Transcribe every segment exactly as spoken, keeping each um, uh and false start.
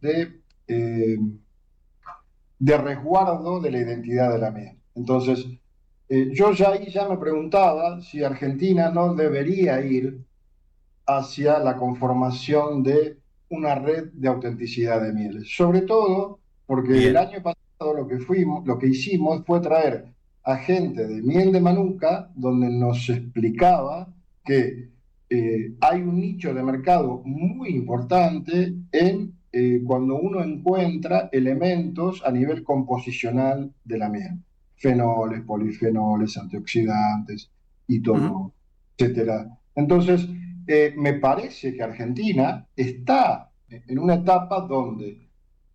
de, eh, de resguardo de la identidad de la miel. Entonces, eh, yo ya ahí ya me preguntaba si Argentina no debería ir hacia la conformación de una red de autenticidad de mieles. Sobre todo porque el Bien. año pasado lo que fuimos, lo que hicimos fue traer a gente de Miel de Manuka, donde nos explicaba que eh, hay un nicho de mercado muy importante en eh, cuando uno encuentra elementos a nivel composicional de la miel, fenoles, polifenoles, antioxidantes y Ujú. todo, etcétera. Entonces, eh, me parece que Argentina está en una etapa donde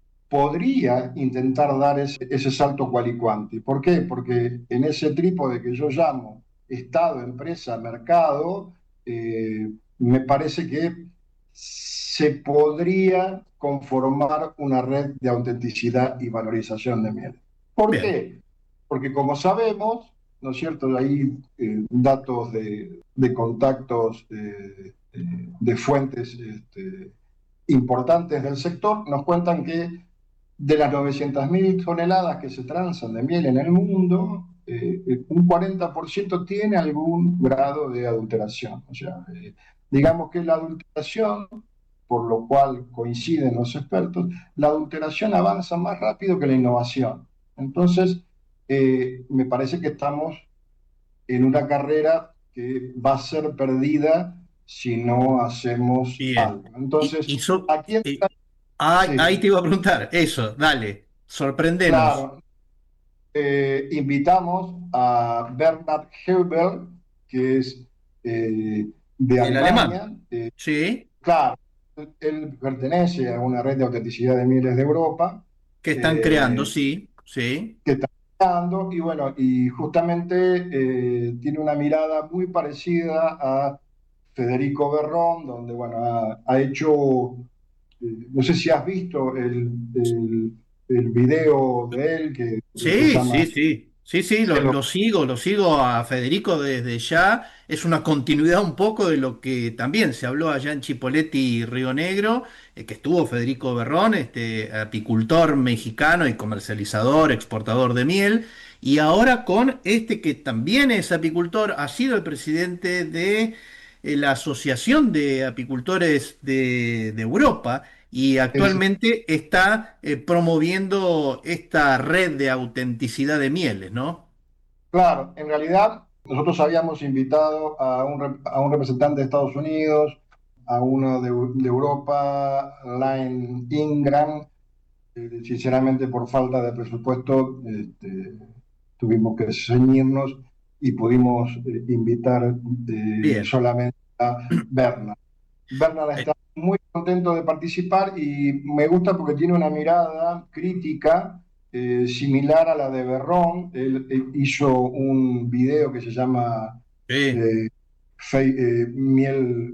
podría intentar dar ese, ese salto cual y cuanti. ¿Por qué? Porque en ese trípode que yo llamo Estado, empresa, mercado, eh, me parece que se podría conformar una red de autenticidad y valorización de miel. ¿Por Bien. qué? Porque como sabemos, ¿no es cierto? Hay eh, datos de, de contactos eh, eh, de fuentes este, importantes del sector, nos cuentan que de las novecientas mil toneladas que se transan de miel en el mundo, eh, eh, un cuarenta por ciento tiene algún grado de adulteración. O sea, eh, digamos que la adulteración, por lo cual coinciden los expertos, la adulteración avanza más rápido que la innovación. Entonces, eh, me parece que estamos en una carrera que va a ser perdida si no hacemos Bien. algo. Y, Entonces, y so- aquí está, eh, ah, ahí sí, te iba a preguntar, eso, dale, sorprendenos. claro, eh, invitamos a Bernhard Helber, que es eh, de El alemán, Alemania. Eh, sí, claro, él pertenece a una red de autenticidad de mieles de Europa, que están creando, eh, sí, sí. que está creando, y bueno, y justamente eh, tiene una mirada muy parecida a Federico Berrón, donde, bueno, ha, ha hecho, eh, no sé si has visto el, el, el video de él que se Sí, llama sí, sí, sí, sí, lo, Cero. lo sigo, lo sigo a Federico desde ya. Es una continuidad un poco de lo que también se habló allá en Chipoleti y Río Negro, eh, que estuvo Federico Berrón, este apicultor mexicano y comercializador, exportador de miel, y ahora con este que también es apicultor, ha sido el presidente de eh, la Asociación de Apicultores de de Europa y Es, actualmente está eh, promoviendo esta red de autenticidad de mieles, ¿no? claro, en realidad nosotros habíamos invitado a un, rep- a un representante de Estados Unidos, a uno de, de Europa, Line Ingram. Eh, sinceramente, por falta de presupuesto, este, tuvimos que ceñirnos y pudimos eh, invitar eh, Bien. solamente a Bernard. Bernard Eh, está muy contento de participar y me gusta porque tiene una mirada crítica eh, similar a la de Berrón. Él, él hizo un video que se llama sí. eh, Fe- eh, Miel,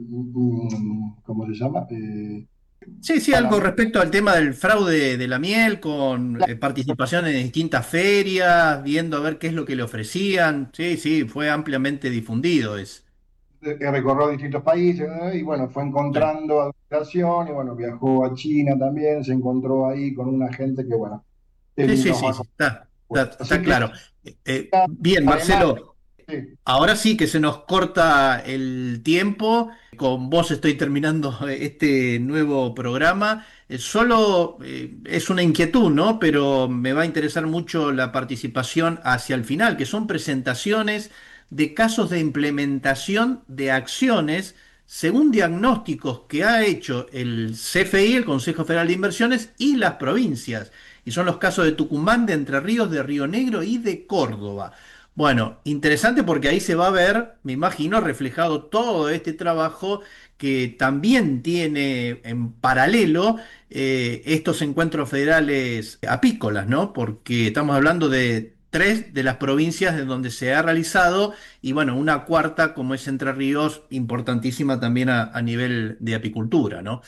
mm, ¿cómo se llama? Eh, Sí, sí, algo Panamá. respecto al tema del fraude de la miel, con eh, participación en distintas ferias, viendo a ver qué es lo que le ofrecían. Sí, sí, fue ampliamente difundido. Es. eh, recorrió distintos países, ¿no? Y bueno, fue Sí, encontrando adaptación y bueno, viajó a China también, se encontró ahí con una gente que bueno, sí, él sí, nos va sí, a sí, contar. está, está, está Así que claro. Eh, eh, bien, Alemania, Marcelo. sí, Ahora sí que se nos corta el tiempo. Con vos estoy terminando este nuevo programa. Eh, Solo eh, es una inquietud, ¿no? Pero me va a interesar mucho la participación hacia el final, que son presentaciones de casos de implementación de acciones según diagnósticos que ha hecho el C F I, el Consejo Federal de Inversiones, y las provincias. Y son los casos de Tucumán, de Entre Ríos, de Río Negro y de Córdoba. Bueno, interesante porque ahí se va a ver, me imagino, reflejado todo este trabajo que también tiene en paralelo eh, estos encuentros federales apícolas, ¿no? Porque estamos hablando de tres de las provincias de donde se ha realizado y bueno, una cuarta como es Entre Ríos, importantísima también a, a nivel de apicultura, ¿no?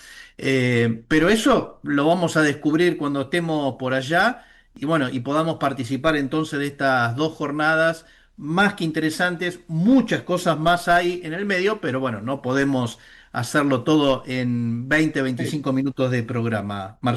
Eh, pero eso lo vamos a descubrir cuando estemos por allá y bueno, y podamos participar entonces de estas dos jornadas más que interesantes. Muchas cosas más hay en el medio, pero bueno, no podemos hacerlo todo en veinte, sí. veinticinco minutos de programa, Marcelo.